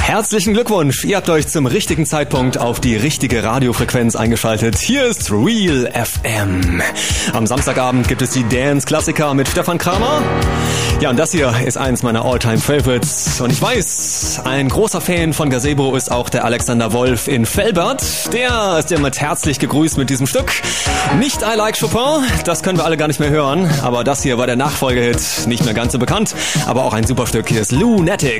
Herzlichen Glückwunsch, ihr habt euch zum richtigen Zeitpunkt auf die richtige Radiofrequenz eingeschaltet. Hier ist Real FM. Am Samstagabend gibt es die Dance-Klassiker mit Stefan Kramer. Ja, und das hier ist eins meiner All-Time-Favorites. Und ich weiß, ein großer Fan von Gazebo ist auch der Alexander Wolf in Velbert. Der ist ja mit herzlich gegrüßt mit diesem Stück. Nicht I Like Chopin, das können wir alle gar nicht mehr hören. Aber das hier war der Nachfolgehit, nicht mehr ganz so bekannt, aber auch ein super Stück. Hier ist Lunatic.